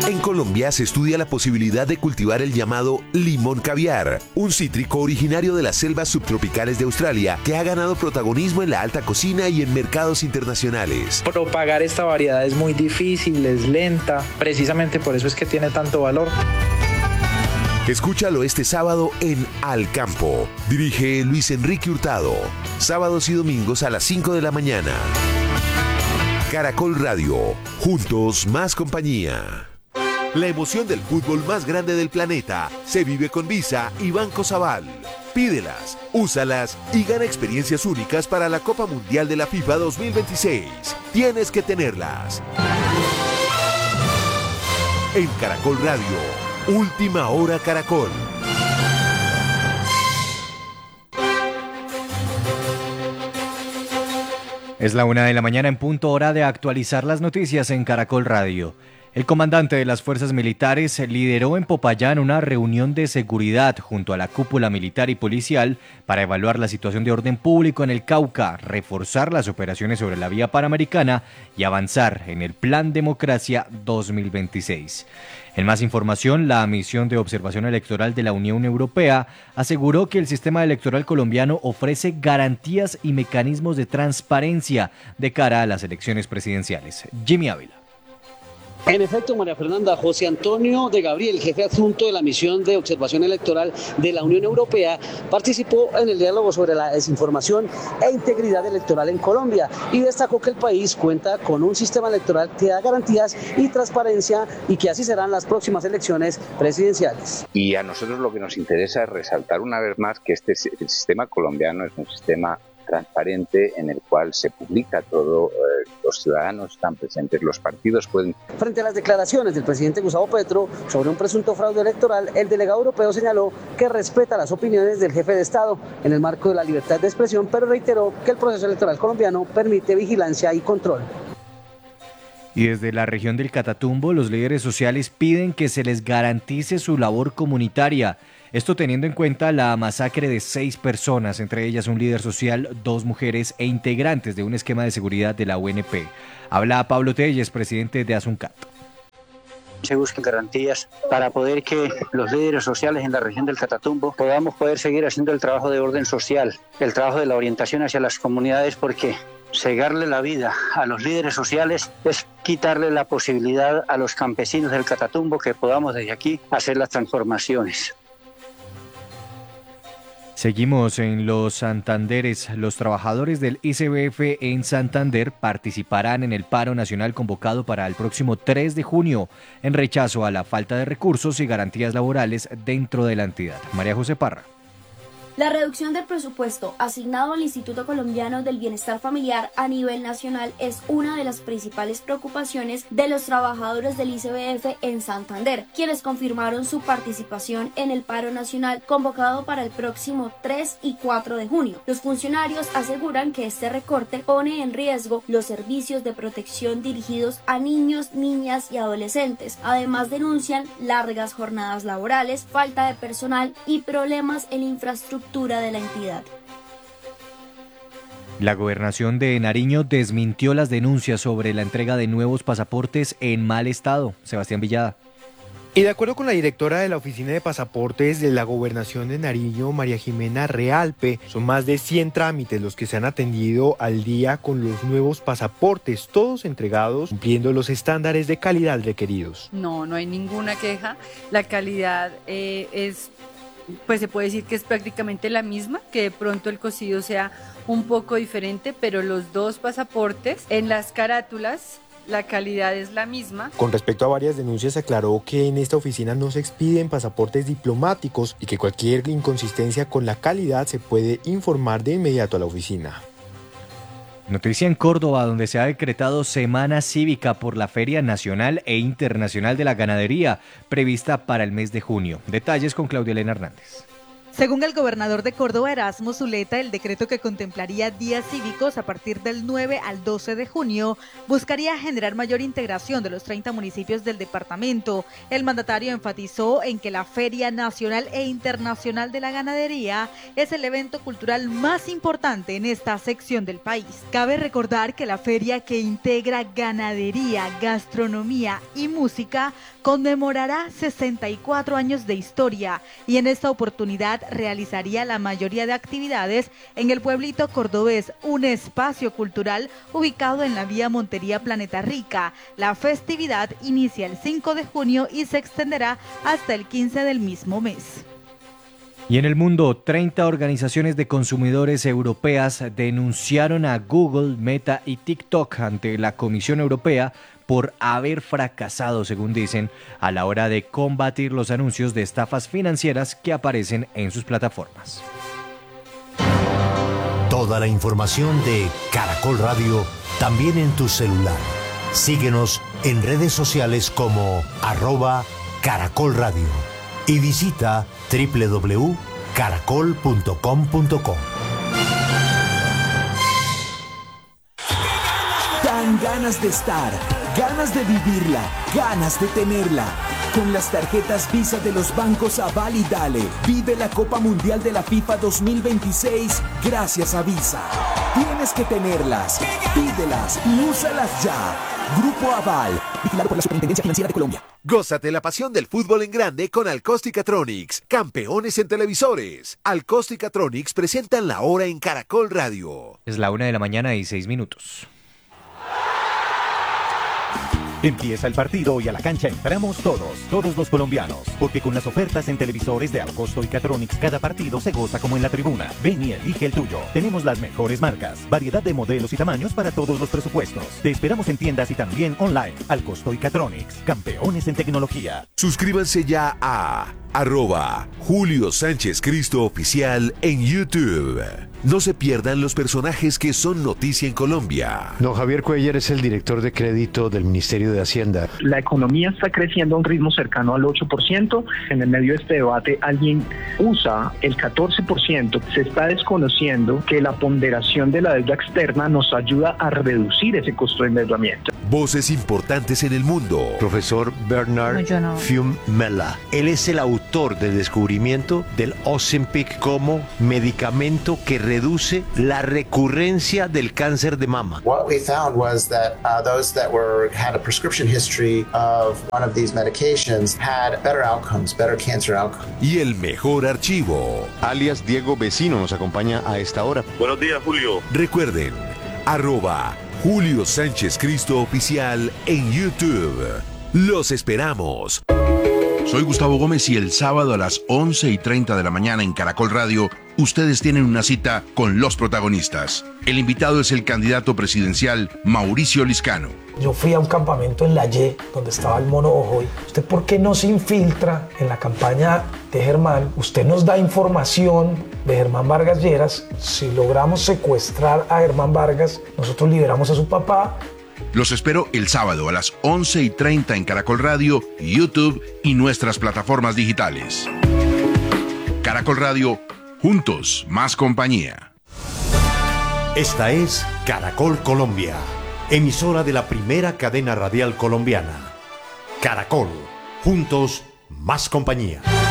En Colombia se estudia la posibilidad de cultivar el llamado limón caviar, un cítrico originario de las selvas subtropicales de Australia que ha ganado protagonismo en la alta cocina y en mercados internacionales. Propagar esta variedad es muy difícil, es lenta, precisamente por eso es que tiene tanto valor. Escúchalo este sábado en Al Campo. Dirige Luis Enrique Hurtado. Sábados y domingos a las 5 de la mañana. Caracol Radio. Juntos más compañía. La emoción del fútbol más grande del planeta se vive con Visa y Banco Sabal. Pídelas, úsalas y gana experiencias únicas para la Copa Mundial de la FIFA 2026. Tienes que tenerlas. En Caracol Radio. Última hora Caracol. Es la 1 de la mañana en punto, hora de actualizar las noticias en Caracol Radio. El comandante de las fuerzas militares lideró en Popayán una reunión de seguridad junto a la cúpula militar y policial para evaluar la situación de orden público en el Cauca, reforzar las operaciones sobre la vía panamericana y avanzar en el Plan Democracia 2026. En más información, la misión de observación electoral de la Unión Europea aseguró que el sistema electoral colombiano ofrece garantías y mecanismos de transparencia de cara a las elecciones presidenciales. Jimmy Ávila. En efecto, María Fernanda, José Antonio de Gabriel, jefe adjunto de la misión de observación electoral de la Unión Europea, participó en el diálogo sobre la desinformación e integridad electoral en Colombia y destacó que el país cuenta con un sistema electoral que da garantías y transparencia y que así serán las próximas elecciones presidenciales. Y a nosotros lo que nos interesa es resaltar una vez más que el sistema colombiano es un sistema transparente en el cual se publica todo, los ciudadanos están presentes, los partidos pueden... Frente a las declaraciones del presidente Gustavo Petro sobre un presunto fraude electoral, el delegado europeo señaló que respeta las opiniones del jefe de Estado en el marco de la libertad de expresión, pero reiteró que el proceso electoral colombiano permite vigilancia y control. Y desde la región del Catatumbo, los líderes sociales piden que se les garantice su labor comunitaria. Esto teniendo en cuenta la masacre de 6 personas, entre ellas un líder social, 2 mujeres e integrantes de un esquema de seguridad de la UNP. Habla Pablo Telles, presidente de Asuncat. Se buscan garantías para poder que los líderes sociales en la región del Catatumbo podamos poder seguir haciendo el trabajo de orden social, el trabajo de la orientación hacia las comunidades, porque cegarle la vida a los líderes sociales es quitarle la posibilidad a los campesinos del Catatumbo que podamos desde aquí hacer las transformaciones. Seguimos en los Santanderes. Los trabajadores del ICBF en Santander participarán en el paro nacional convocado para el próximo 3 de junio en rechazo a la falta de recursos y garantías laborales dentro de la entidad. María José Parra. La reducción del presupuesto asignado al Instituto Colombiano del Bienestar Familiar a nivel nacional es una de las principales preocupaciones de los trabajadores del ICBF en Santander, quienes confirmaron su participación en el paro nacional convocado para el próximo 3 y 4 de junio. Los funcionarios aseguran que este recorte pone en riesgo los servicios de protección dirigidos a niños, niñas y adolescentes. Además, denuncian largas jornadas laborales, falta de personal y problemas en infraestructura de la entidad. La gobernación de Nariño desmintió las denuncias sobre la entrega de nuevos pasaportes en mal estado. Sebastián Villada. Y de acuerdo con la directora de la Oficina de Pasaportes de la Gobernación de Nariño, María Jimena Realpe, son más de 100 trámites los que se han atendido al día con los nuevos pasaportes, todos entregados cumpliendo los estándares de calidad requeridos. No hay ninguna queja. La calidad pues se puede decir que es prácticamente la misma, que de pronto el cosido sea un poco diferente, pero los 2 pasaportes en las carátulas la calidad es la misma. Con respecto a varias denuncias, aclaró que en esta oficina no se expiden pasaportes diplomáticos y que cualquier inconsistencia con la calidad se puede informar de inmediato a la oficina. Noticia en Córdoba, donde se ha decretado Semana Cívica por la Feria Nacional e Internacional de la Ganadería, prevista para el mes de junio. Detalles con Claudia Elena Hernández. Según el gobernador de Córdoba, Erasmo Zuleta, el decreto que contemplaría días cívicos a partir del 9 al 12 de junio buscaría generar mayor integración de los 30 municipios del departamento. El mandatario enfatizó en que la Feria Nacional e Internacional de la Ganadería es el evento cultural más importante en esta sección del país. Cabe recordar que la feria, que integra ganadería, gastronomía y música, conmemorará 64 años de historia y en esta oportunidad realizaría la mayoría de actividades en el pueblito cordobés, un espacio cultural ubicado en la vía Montería Planeta Rica. La festividad inicia el 5 de junio y se extenderá hasta el 15 del mismo mes. Y en el mundo, 30 organizaciones de consumidores europeas denunciaron a Google, Meta y TikTok ante la Comisión Europea por haber fracasado, según dicen, a la hora de combatir los anuncios de estafas financieras que aparecen en sus plataformas. Toda la información de Caracol Radio también en tu celular. Síguenos en redes sociales como @Caracol Radio y visita www.caracol.com.co. Dan ganas de estar, ganas de vivirla, ganas de tenerla. Con las tarjetas Visa de los bancos Aval y Dale, vive la Copa Mundial de la FIFA 2026 gracias a Visa. Tienes que tenerlas, pídelas y úsalas ya. Grupo Aval, vigilado por la Superintendencia Financiera de Colombia. Gózate la pasión del fútbol en grande con Alcosticatronics, campeones en televisores. Alcosticatronics presentan la hora en Caracol Radio. Es la 1:06 a.m. Empieza el partido y a la cancha entramos todos los colombianos, porque con las ofertas en televisores de Alcosto y Catronics cada partido se goza como en la tribuna. Ven y elige el tuyo. Tenemos las mejores marcas, variedad de modelos y tamaños para todos los presupuestos. Te esperamos en tiendas y también online. Alcosto y Catronics, campeones en tecnología. Suscríbanse ya a @Julio Sánchez Cristo Oficial en YouTube. No se pierdan los personajes que son noticia en Colombia. Don Javier Cuellar es el director de crédito del Ministerio de Hacienda. La economía está creciendo a un ritmo cercano al 8%. En el medio de este debate alguien usa el 14%. Se está desconociendo que la ponderación de la deuda externa nos ayuda a reducir ese costo de endeudamiento. Voces importantes en el mundo. Profesor Bernard Fiumella. Él es el autor del descubrimiento del Ozempic como medicamento que reduce la recurrencia del cáncer de mama. What we found was that those that had a prescription history of one of these medications had better outcomes, better cancer outcomes. Y el mejor archivo. Alias Diego Vecino nos acompaña a esta hora. Buenos días, Julio. Recuerden, @Julio Sánchez Cristo Oficial en YouTube. Los esperamos. Soy Gustavo Gómez y el sábado a las 11:30 de la mañana en Caracol Radio, ustedes tienen una cita con los protagonistas. El invitado es el candidato presidencial Mauricio Liscano. Yo fui a un campamento en La Y, donde estaba el Mono Ojoy. ¿Usted por qué no se infiltra en la campaña de Germán? Usted nos da información de Germán Vargas Lleras. Si logramos secuestrar a Germán Vargas, nosotros liberamos a su papá. Los espero el sábado a las 11:30 en Caracol Radio, YouTube y nuestras plataformas digitales. Caracol Radio, juntos, más compañía. Esta es Caracol Colombia, emisora de la primera cadena radial colombiana. Caracol, juntos, más compañía.